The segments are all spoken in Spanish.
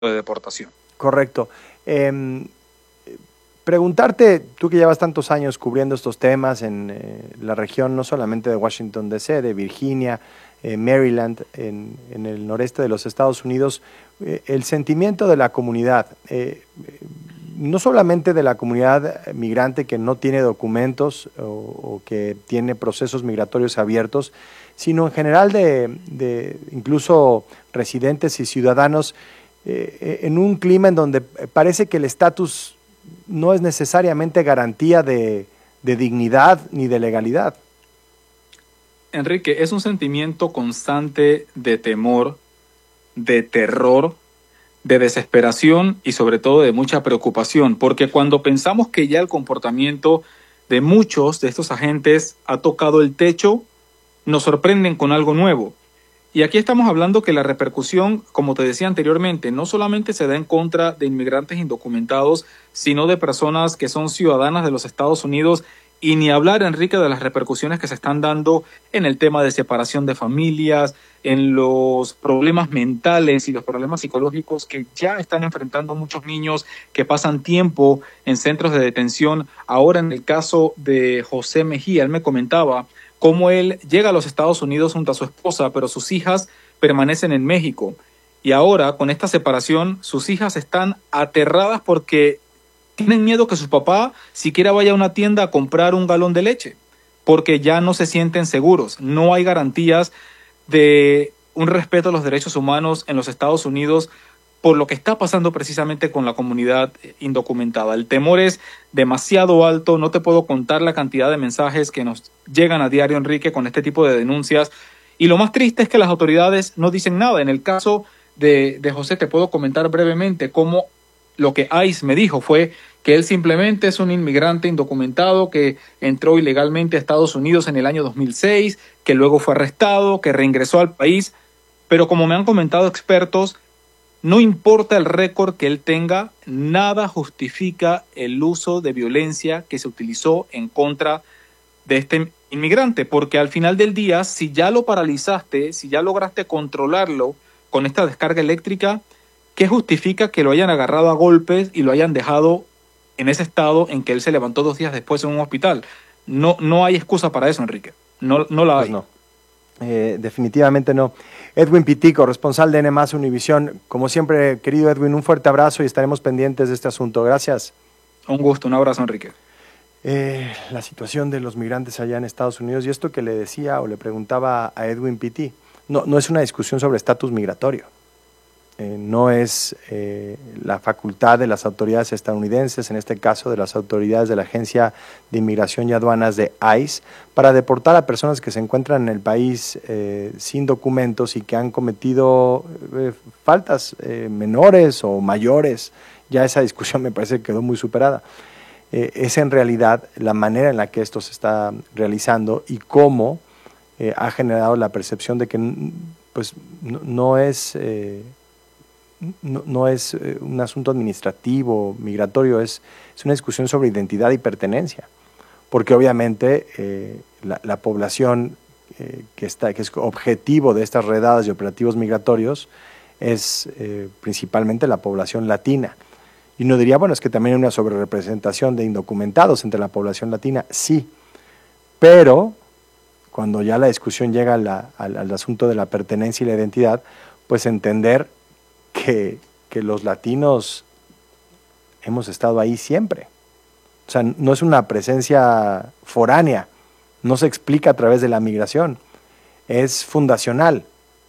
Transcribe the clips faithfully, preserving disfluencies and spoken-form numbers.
de deportación. Correcto. Eh, preguntarte, tú que llevas tantos años cubriendo estos temas en eh, la región, no solamente de Washington D C, de Virginia, eh, Maryland, en, en el noreste de los Estados Unidos, eh, el sentimiento de la comunidad, eh, no solamente de la comunidad migrante que no tiene documentos o, o que tiene procesos migratorios abiertos, sino en general de, de incluso residentes y ciudadanos, eh, en un clima en donde parece que el estatus no es necesariamente garantía de, de dignidad ni de legalidad. Enrique, es un sentimiento constante de temor, de terror, de desesperación y sobre todo de mucha preocupación, porque cuando pensamos que ya el comportamiento de muchos de estos agentes ha tocado el techo, nos sorprenden con algo nuevo. Y aquí estamos hablando que la repercusión, como te decía anteriormente, no solamente se da en contra de inmigrantes indocumentados, sino de personas que son ciudadanas de los Estados Unidos, y ni hablar, Enrique, de las repercusiones que se están dando en el tema de separación de familias, en los problemas mentales y los problemas psicológicos que ya están enfrentando muchos niños que pasan tiempo en centros de detención. Ahora, en el caso de José Mejía, él me comentaba cómo él llega a los Estados Unidos junto a su esposa, pero sus hijas permanecen en México. Y ahora, con esta separación, sus hijas están aterradas porque tienen miedo que su papá siquiera vaya a una tienda a comprar un galón de leche, porque ya no se sienten seguros. No hay garantías de un respeto a los derechos humanos en los Estados Unidos por lo que está pasando precisamente con la comunidad indocumentada. El temor es demasiado alto, no te puedo contar la cantidad de mensajes que nos llegan a diario, Enrique, con este tipo de denuncias. Y lo más triste es que las autoridades no dicen nada. En el caso de, de José, te puedo comentar brevemente cómo lo que ICE me dijo fue que él simplemente es un inmigrante indocumentado que entró ilegalmente a Estados Unidos en el año dos mil seis, que luego fue arrestado, que reingresó al país. Pero como me han comentado expertos, no importa el récord que él tenga, nada justifica el uso de violencia que se utilizó en contra de este inmigrante, porque al final del día, si ya lo paralizaste, si ya lograste controlarlo con esta descarga eléctrica, ¿qué justifica que lo hayan agarrado a golpes y lo hayan dejado en ese estado en que él se levantó dos días después en un hospital? No, no hay excusa para eso, Enrique. No, no la hay. Pues no. Eh, definitivamente no. Edwin Pitico, responsable de N más Univisión. Como siempre, querido Edwin, un fuerte abrazo y estaremos pendientes de este asunto. Gracias. Un gusto, un abrazo, Enrique. Eh, la situación de los migrantes allá en Estados Unidos, y esto que le decía o le preguntaba a Edwin Pitti, no, no es una discusión sobre estatus migratorio. Eh, no es eh, la facultad de las autoridades estadounidenses, en este caso de las autoridades de la Agencia de Inmigración y Aduanas de ICE, para deportar a personas que se encuentran en el país eh, sin documentos y que han cometido eh, faltas eh, menores o mayores. Ya esa discusión me parece que quedó muy superada. Eh, es en realidad la manera en la que esto se está realizando y cómo eh, ha generado la percepción de que pues, no, no es... Eh, No, no es eh, un asunto administrativo, migratorio, es, es una discusión sobre identidad y pertenencia, porque obviamente eh, la, la población eh, que, está, que es objetivo de estas redadas y operativos migratorios es eh, principalmente la población latina. Y uno diría, bueno, es que también hay una sobrerepresentación de indocumentados entre la población latina, sí, pero cuando ya la discusión llega a la, al, al asunto de la pertenencia y la identidad, pues entender Que, que los latinos hemos estado ahí siempre. O sea, no es una presencia foránea, no se explica a través de la migración, es fundacional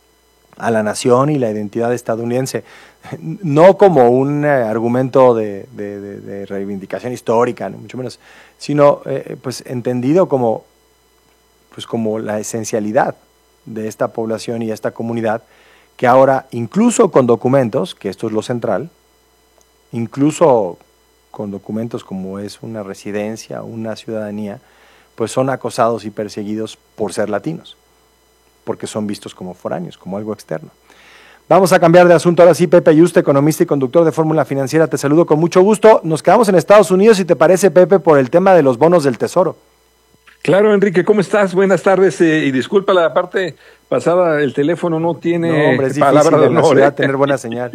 a la nación y la identidad estadounidense, no como un eh, argumento de, de, de, de reivindicación histórica, ni mucho menos, sino eh, pues entendido como, pues como la esencialidad de esta población y esta comunidad, que ahora, incluso con documentos, que esto es lo central, incluso con documentos como es una residencia, una ciudadanía, pues son acosados y perseguidos por ser latinos, porque son vistos como foráneos, como algo externo. Vamos a cambiar de asunto ahora sí. Pepe Yuste, economista y conductor de Fórmula Financiera, te saludo con mucho gusto. Nos quedamos en Estados Unidos, si te parece, Pepe, por el tema de los bonos del Tesoro. Claro, Enrique, ¿cómo estás? Buenas tardes, eh, y disculpa la parte pasada, el teléfono no tiene no, hombre, es palabra de en la honor, ciudad ¿eh? tener buena señal.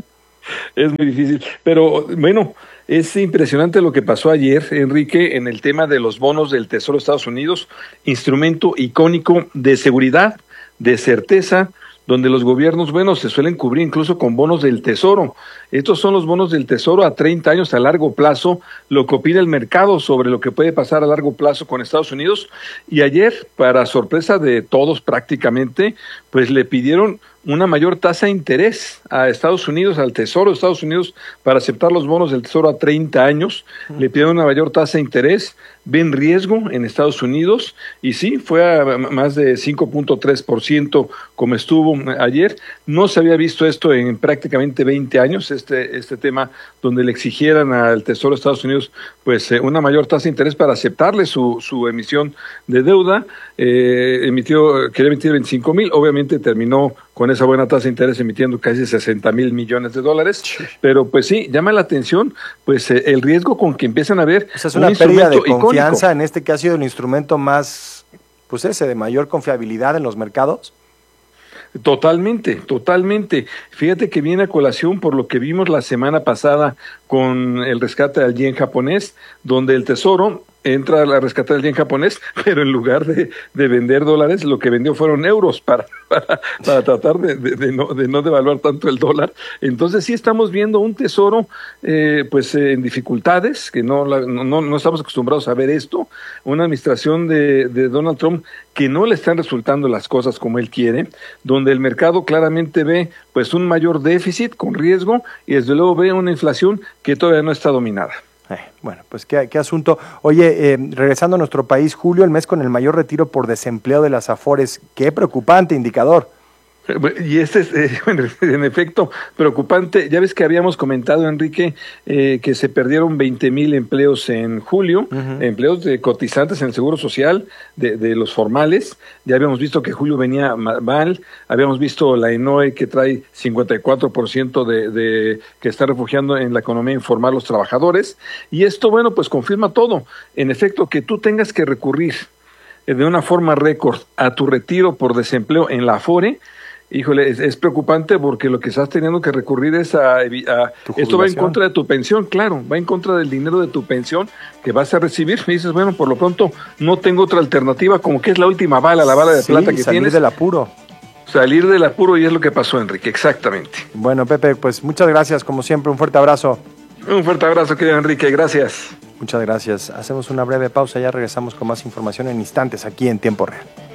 Es muy difícil. Pero bueno, es impresionante lo que pasó ayer, Enrique, en el tema de los bonos del Tesoro de Estados Unidos, instrumento icónico de seguridad, de certeza, donde los gobiernos, bueno, se suelen cubrir incluso con bonos del Tesoro. Estos son los bonos del Tesoro a treinta años, a largo plazo, lo que opina el mercado sobre lo que puede pasar a largo plazo con Estados Unidos. Y ayer, para sorpresa de todos prácticamente, pues le pidieron una mayor tasa de interés a Estados Unidos, al Tesoro de Estados Unidos, para aceptar los bonos del Tesoro a treinta años. Le pidieron una mayor tasa de interés, ven riesgo en Estados Unidos, y sí, fue a más de cinco punto tres por ciento como estuvo ayer. No se había visto esto en prácticamente veinte años, este, este tema donde le exigieran al Tesoro de Estados Unidos pues eh, una mayor tasa de interés para aceptarle su, su emisión de deuda. Eh, emitió, quería emitir veinticinco mil, obviamente terminó con esa buena tasa de interés emitiendo casi sesenta mil millones de dólares, pero pues sí, llama la atención pues eh, el riesgo con que empiezan a ver. O sea, es una pérdida de confianza icónico en este que ha sido el instrumento más, pues ese, de mayor confiabilidad en los mercados. Totalmente, totalmente. Fíjate que viene a colación por lo que vimos la semana pasada con el rescate del yen japonés, donde el Tesoro entra a rescatar el yen japonés, pero en lugar de, de vender dólares, lo que vendió fueron euros para, para, para tratar de, de, de, no, de no devaluar tanto el dólar. Entonces sí estamos viendo un Tesoro eh, pues eh, en dificultades, que no, la, no, no estamos acostumbrados a ver esto, una administración de, de Donald Trump que no le están resultando las cosas como él quiere, donde el mercado claramente ve pues un mayor déficit con riesgo y desde luego ve una inflación que todavía no está dominada. Eh, bueno, pues qué, qué asunto. Oye, eh, regresando a nuestro país, julio, el mes con el mayor retiro por desempleo de las Afores. Qué preocupante indicador. Y este es, eh, bueno, en efecto, preocupante. Ya ves que habíamos comentado, Enrique, eh, que se perdieron veinte mil empleos en julio, uh-huh. empleos de cotizantes en el Seguro Social, de, de los formales. Ya habíamos visto que julio venía mal, habíamos visto la ENOE que trae cincuenta y cuatro por ciento de, de que está refugiando en la economía informal los trabajadores. Y esto, bueno, pues confirma todo. En efecto, que tú tengas que recurrir de una forma récord a tu retiro por desempleo en la Afore. Híjole, es, es preocupante porque lo que estás teniendo que recurrir es a, a esto va en contra de tu pensión, claro, va en contra del dinero de tu pensión que vas a recibir. Me dices, bueno, por lo pronto no tengo otra alternativa, como que es la última bala, la bala de sí, plata que salir tienes. del apuro. Salir del apuro, y es lo que pasó, Enrique, exactamente. Bueno, Pepe, pues muchas gracias, como siempre, un fuerte abrazo. Un fuerte abrazo, querido Enrique, gracias. Muchas gracias. Hacemos una breve pausa, ya regresamos con más información en instantes aquí en Tiempo Real.